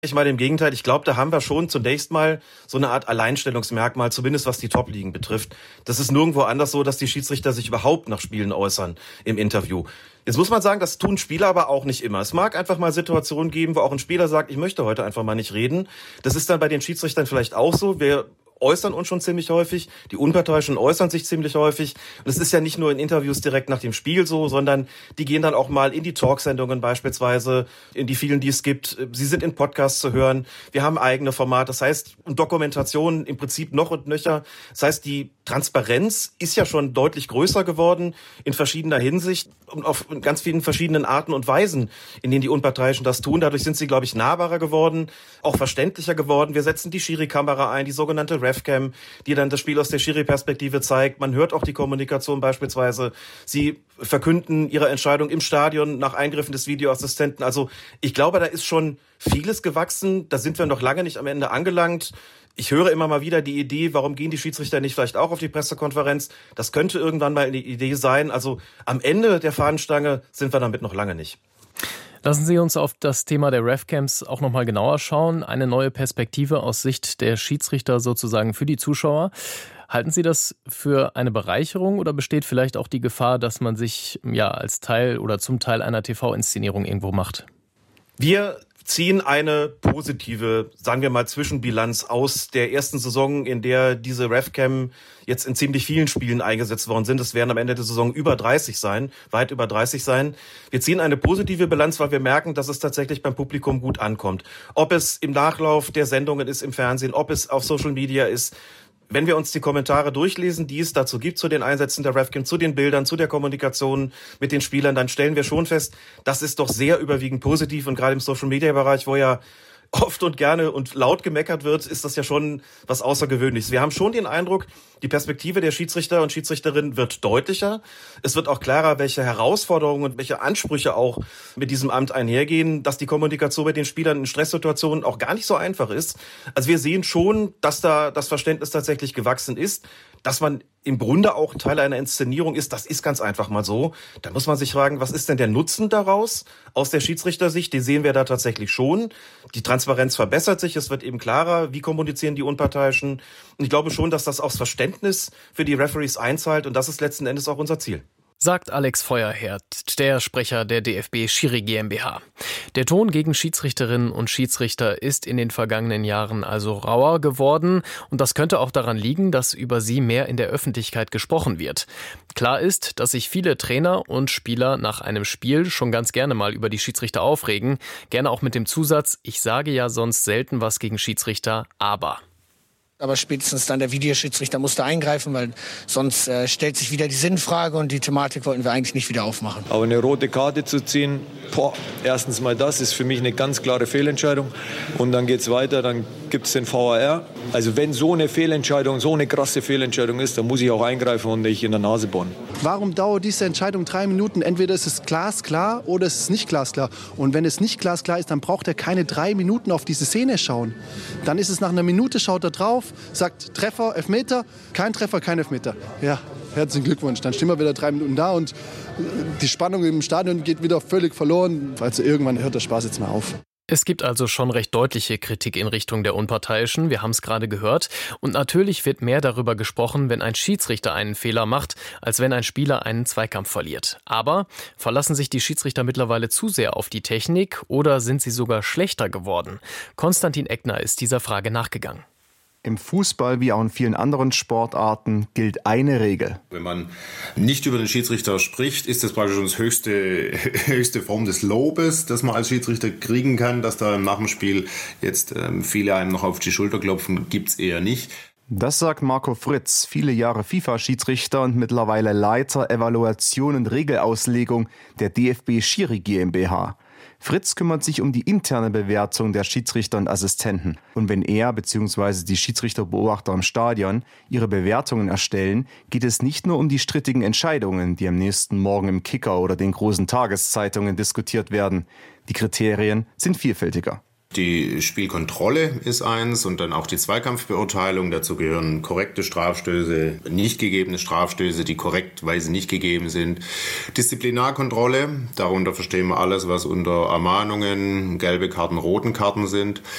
Ich meine, im Gegenteil, ich glaube, da haben wir schon zunächst mal so eine Art Alleinstellungsmerkmal, zumindest was die Top-Ligen betrifft. Das ist nirgendwo anders so, dass die Schiedsrichter sich überhaupt nach Spielen äußern im Interview. Jetzt muss man sagen, das tun Spieler aber auch nicht immer. Es mag einfach mal Situationen geben, wo auch ein Spieler sagt, ich möchte heute einfach mal nicht reden. Das ist dann bei den Schiedsrichtern vielleicht auch so. Wir äußern uns schon ziemlich häufig, die Unparteiischen äußern sich ziemlich häufig. Und es ist ja nicht nur in Interviews direkt nach dem Spiel so, sondern die gehen dann auch mal in die Talksendungen beispielsweise, in die vielen, die es gibt. Sie sind in Podcasts zu hören. Wir haben eigene Formate, das heißt Dokumentationen im Prinzip noch und nöcher. Das heißt, die Transparenz ist ja schon deutlich größer geworden in verschiedener Hinsicht und auf ganz vielen verschiedenen Arten und Weisen, in denen die Unparteiischen das tun. Dadurch sind sie, glaube ich, nahbarer geworden, auch verständlicher geworden. Wir setzen die Schiri-Kamera ein, die sogenannte Refcam, die dann das Spiel aus der Schiri-Perspektive zeigt. Man hört auch die Kommunikation beispielsweise. Sie verkünden ihre Entscheidung im Stadion nach Eingriffen des Videoassistenten. Also ich glaube, da ist schon vieles gewachsen. Da sind wir noch lange nicht am Ende angelangt. Ich höre immer mal wieder die Idee, warum gehen die Schiedsrichter nicht vielleicht auch auf die Pressekonferenz? Das könnte irgendwann mal eine Idee sein. Also am Ende der Fahnenstange sind wir damit noch lange nicht. Lassen Sie uns auf das Thema der Refcams auch noch mal genauer schauen. Eine neue Perspektive aus Sicht der Schiedsrichter sozusagen für die Zuschauer. Halten Sie das für eine Bereicherung oder besteht vielleicht auch die Gefahr, dass man sich als Teil oder zum Teil einer TV-Inszenierung irgendwo macht? Wir ziehen eine positive, sagen wir mal, Zwischenbilanz aus der ersten Saison, in der diese Refcam jetzt in ziemlich vielen Spielen eingesetzt worden sind. Es werden am Ende der Saison über 30 sein, weit über 30 sein. Wir ziehen eine positive Bilanz, weil wir merken, dass es tatsächlich beim Publikum gut ankommt. Ob es im Nachlauf der Sendungen ist im Fernsehen, ob es auf Social Media ist. Wenn wir uns die Kommentare durchlesen, die es dazu gibt, zu den Einsätzen der Refcam, zu den Bildern, zu der Kommunikation mit den Spielern, dann stellen wir schon fest, das ist doch sehr überwiegend positiv. Und gerade im Social-Media-Bereich, wo ja oft und gerne und laut gemeckert wird, ist das ja schon was Außergewöhnliches. Wir haben schon den Eindruck, die Perspektive der Schiedsrichter und Schiedsrichterinnen wird deutlicher. Es wird auch klarer, welche Herausforderungen und welche Ansprüche auch mit diesem Amt einhergehen, dass die Kommunikation mit den Spielern in Stresssituationen auch gar nicht so einfach ist. Also wir sehen schon, dass da das Verständnis tatsächlich gewachsen ist, dass man im Grunde auch Teil einer Inszenierung ist, das ist ganz einfach mal so. Da muss man sich fragen, was ist denn der Nutzen daraus aus der Schiedsrichtersicht? Den sehen wir da tatsächlich schon. Die Transparenz verbessert sich, es wird eben klarer, wie kommunizieren die Unparteiischen. Und ich glaube schon, dass das aufs Verständnis für die Referees einzahlt und das ist letzten Endes auch unser Ziel. Sagt Alex Feuerherd, der Sprecher der DFB Schiri GmbH. Der Ton gegen Schiedsrichterinnen und Schiedsrichter ist in den vergangenen Jahren also rauer geworden und das könnte auch daran liegen, dass über sie mehr in der Öffentlichkeit gesprochen wird. Klar ist, dass sich viele Trainer und Spieler nach einem Spiel schon ganz gerne mal über die Schiedsrichter aufregen, gerne auch mit dem Zusatz, ich sage ja sonst selten was gegen Schiedsrichter, aber... Aber spätestens dann der Videoschiedsrichter musste eingreifen, weil sonst stellt sich wieder die Sinnfrage und die Thematik wollten wir eigentlich nicht wieder aufmachen. Aber eine rote Karte zu ziehen, erstens mal das ist für mich eine ganz klare Fehlentscheidung. Und dann geht's weiter, dann gibt es den VAR. Also wenn so eine Fehlentscheidung, so eine krasse Fehlentscheidung ist, dann muss ich auch eingreifen und nicht in der Nase bohren. Warum dauert diese Entscheidung 3 Minuten? Entweder ist es glasklar oder es ist nicht glasklar. Und wenn es nicht glasklar ist, dann braucht er keine 3 Minuten auf diese Szene schauen. Dann ist es nach einer Minute, schaut er drauf, sagt Treffer, Elfmeter, kein Treffer, kein Elfmeter. Ja, herzlichen Glückwunsch. Dann stehen wir wieder 3 Minuten da und die Spannung im Stadion geht wieder völlig verloren. Also irgendwann hört der Spaß jetzt mal auf. Es gibt also schon recht deutliche Kritik in Richtung der Unparteiischen, wir haben es gerade gehört. Und natürlich wird mehr darüber gesprochen, wenn ein Schiedsrichter einen Fehler macht, als wenn ein Spieler einen Zweikampf verliert. Aber verlassen sich die Schiedsrichter mittlerweile zu sehr auf die Technik oder sind sie sogar schlechter geworden? Konstantin Eckner ist dieser Frage nachgegangen. Im Fußball wie auch in vielen anderen Sportarten gilt eine Regel. Wenn man nicht über den Schiedsrichter spricht, ist das praktisch schon das höchste Form des Lobes, das man als Schiedsrichter kriegen kann. Dass da nach dem Spiel jetzt viele einem noch auf die Schulter klopfen, gibt's eher nicht. Das sagt Marco Fritz, viele Jahre FIFA-Schiedsrichter und mittlerweile Leiter Evaluation und Regelauslegung der DFB Schiri GmbH. Fritz kümmert sich um die interne Bewertung der Schiedsrichter und Assistenten. Und wenn er bzw. die Schiedsrichterbeobachter im Stadion ihre Bewertungen erstellen, geht es nicht nur um die strittigen Entscheidungen, die am nächsten Morgen im Kicker oder den großen Tageszeitungen diskutiert werden. Die Kriterien sind vielfältiger. Die Spielkontrolle ist eins und dann auch die Zweikampfbeurteilung. Dazu gehören korrekte Strafstöße, nicht gegebene Strafstöße, die korrektweise nicht gegeben sind. Disziplinarkontrolle, darunter verstehen wir alles, was unter Ermahnungen, gelbe Karten, roten Karten sind.